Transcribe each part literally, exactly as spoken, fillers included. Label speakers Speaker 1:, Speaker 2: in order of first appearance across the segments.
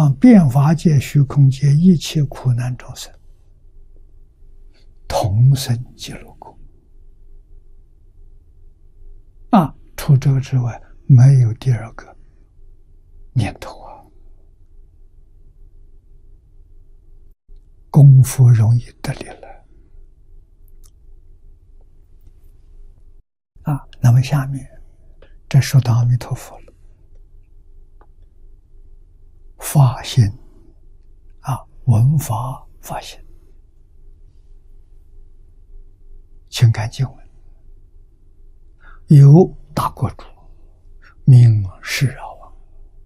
Speaker 1: 上遍法界、虚空界一切苦难众生，同生极乐国。啊，除这个之外，没有第二个念头啊。功夫容易得力了。啊，那么下面这说到阿弥陀佛了，发心啊，闻法发心，请看经文：有大国主，名释饶王，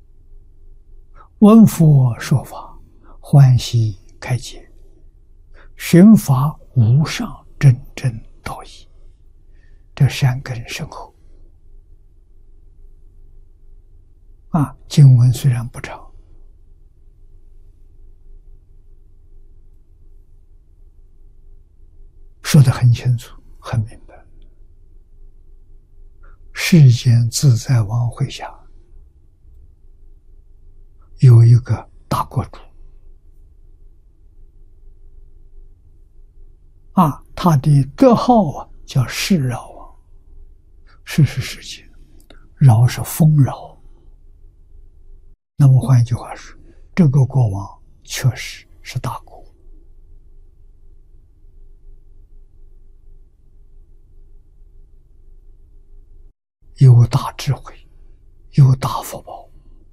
Speaker 1: 闻佛说法，欢喜开解，寻法无上真正道义。这善根深厚啊！经文虽然不长，说得很清楚、很明白。世间自在王会下有一个大国主啊，他的德号啊叫释饶王。世是世界，饶是丰饶。那么换一句话说，这个国王确实是大国，有大智慧，有大福报。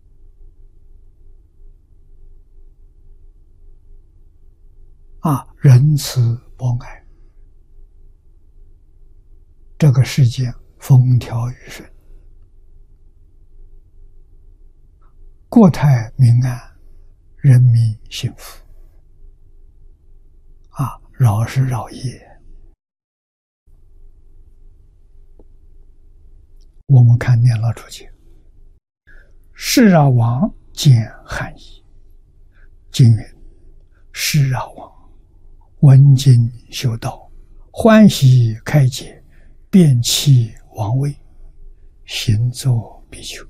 Speaker 1: 啊，仁慈博爱，这个世界风调雨顺，国泰民安，人民幸福。啊，饶是饶业。我们看念老注解：释饶王见汉译，经云：释饶王闻经修道，欢喜开解，遍弃王位，行作比丘。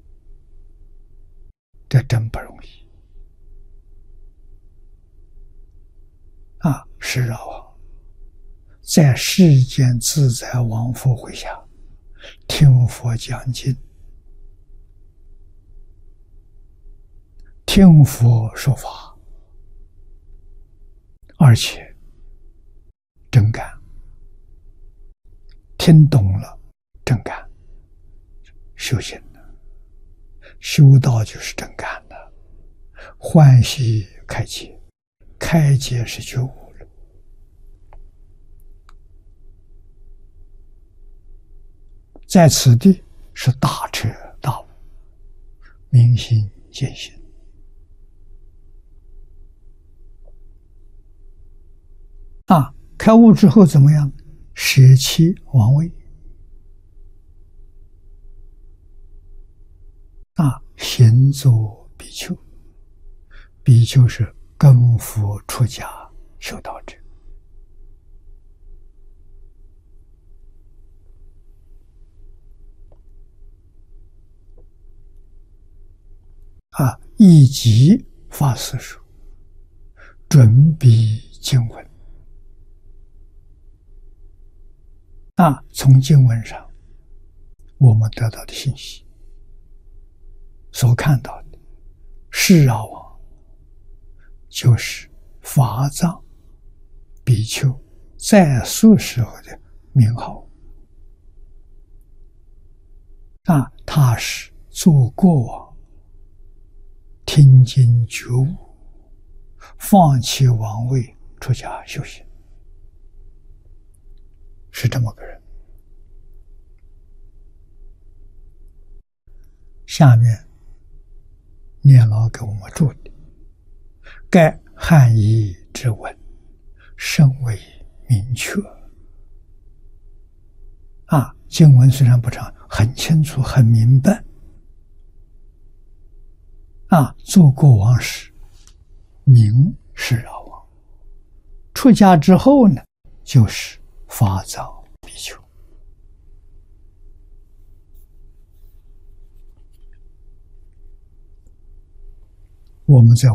Speaker 1: 这真不容易啊！释饶王在世间自在王佛会下听佛讲经，听佛说法，而且真干，听懂了真干，修行了，修道就是真干的，欢喜开解，开解是觉悟了。在此地是大彻大悟，明心见性。啊，开悟之后怎么样？舍弃王位，啊，行作比丘。比丘是跟佛出家修道者。啊，以及发四书，准备经文。啊，从经文上我们得到的信息，所看到的释饶王就是法藏比丘在世时候的名号。啊，他是做国王，听经觉悟，放弃王位，出家修行，是这么个人。下面念老给我们注的：该汉译之文甚为明确。啊，经文虽然不长，很清楚很明白。啊，做国王时名释饶王，出家之后呢，就是法藏比丘。 我们在